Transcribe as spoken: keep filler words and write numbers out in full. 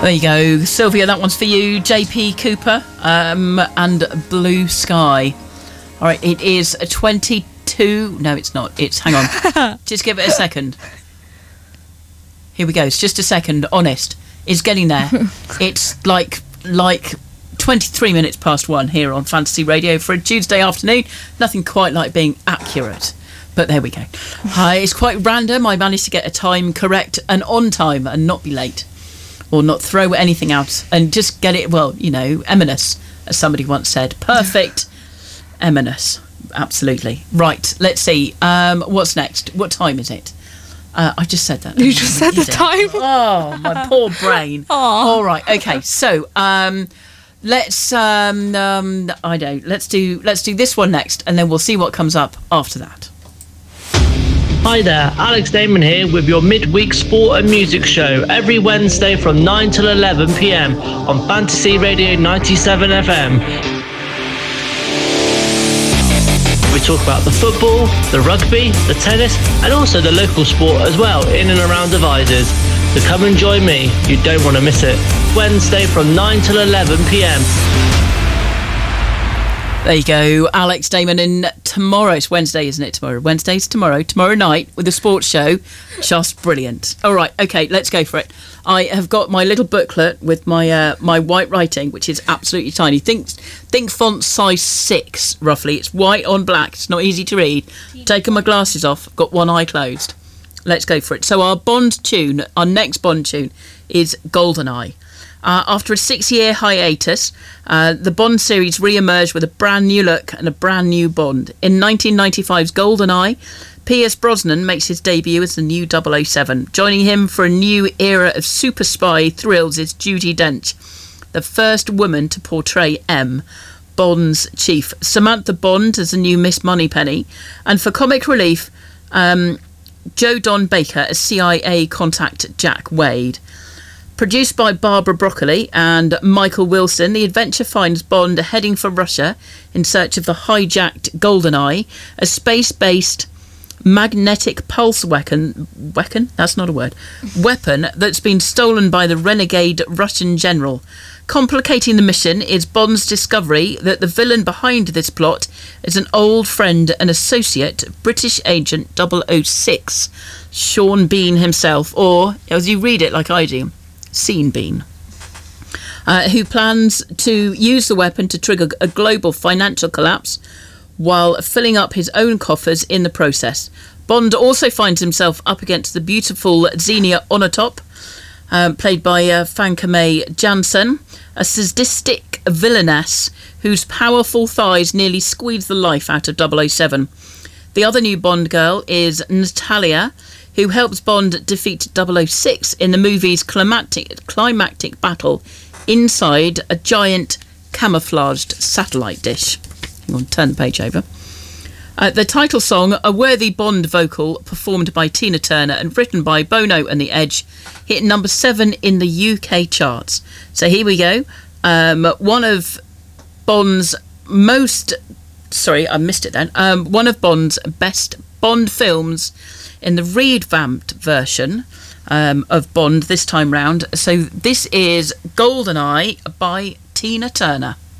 There you go, Sylvia, that one's for you. J P Cooper um, and Blue Sky. All right, it is a twenty-two. No, it's not. It's, hang on. Just give it a second. Here we go. It's just a second. Honest. It's getting there. It's like like twenty-three minutes past one here on Fantasy Radio for a Tuesday afternoon. Nothing quite like being accurate. But there we go. Uh, it's quite random. I managed to get a time correct and on time and not be late. Or not throw anything out and just get it, well, you know, eminence, as somebody once said. Perfect eminence. Absolutely. Right, let's see. Um, what's next? What time is it? Uh, I just said that. You just said the time. Oh, my poor brain. All right, okay. So, um, let's, um, um, I don't, let's do, let's do this one next, and then we'll see what comes up after that. Hi there, Alex Damon here with your midweek sport and music show every Wednesday from nine till eleven p.m. on Fantasy Radio ninety-seven F M. We talk about the football, the rugby, the tennis and also the local sport as well in and around Devizes. So come and join me, you don't want to miss it. Wednesday from nine till eleven p.m. There you go, Alex Damon. And tomorrow, it's Wednesday, isn't it? Tomorrow. Wednesday's tomorrow. Tomorrow night with the sports show. Just brilliant. All right, okay, let's go for it. I have got my little booklet with my uh, my white writing, which is absolutely tiny. Think, think font size six, roughly. It's white on black. It's not easy to read. Taking my glasses off. Got one eye closed. Let's go for it. So our Bond tune, our next Bond tune, is GoldenEye. Uh, after a six-year hiatus, uh, the Bond series re-emerged with a brand new look and a brand new Bond. In nineteen ninety-five's GoldenEye, Pierce Brosnan makes his debut as the new double oh seven. Joining him for a new era of super spy thrills is Judi Dench, the first woman to portray M, Bond's chief. Samantha Bond as the new Miss Moneypenny. And for comic relief, um, Joe Don Baker as C I A contact Jack Wade. Produced by Barbara Broccoli and Michael Wilson, the adventure finds Bond heading for Russia in search of the hijacked GoldenEye, a space-based magnetic pulse weapon, weapon? That's not a word, weapon that's been stolen by the renegade Russian general. Complicating the mission is Bond's discovery that the villain behind this plot is an old friend and associate, British agent double oh six, Sean Bean himself, or, as you read it like I do, Sean Bean, uh, who plans to use the weapon to trigger a global financial collapse while filling up his own coffers in the process. Bond also finds himself up against the beautiful Xenia Onatop, um, played by uh, Fanka May Jansen, a sadistic villainess whose powerful thighs nearly squeeze the life out of double oh seven. The other new Bond girl is Natalia, who helps Bond defeat double oh six in the movie's climactic, climactic battle inside a giant camouflaged satellite dish. Hang on, turn the page over. Uh, the title song, a worthy Bond vocal performed by Tina Turner and written by Bono and The Edge, hit number seven in the U K charts. So here we go. Um, one of Bond's most... Sorry, I missed it then. Um, one of Bond's best Bond films in the revamped version um, of Bond this time round. So this is GoldenEye by Tina Turner.